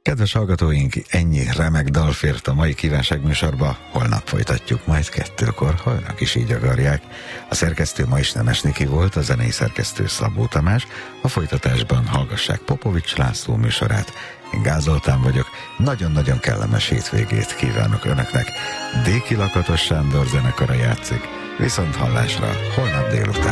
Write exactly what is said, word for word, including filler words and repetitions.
Kedves hallgatóink, ennyi remek dal fért a mai kívánság műsorba, holnap folytatjuk majd kettőkor, ha önök is így akarják. A szerkesztő ma is Nemes Niki volt, a zenei szerkesztő Szabó Tamás, a folytatásban hallgassák Popovics László műsorát. Én Gál Zoltán vagyok, nagyon-nagyon kellemes hétvégét kívánok önöknek. Déki Lakatos Sándor zenekara játszik, viszont hallásra holnap délután.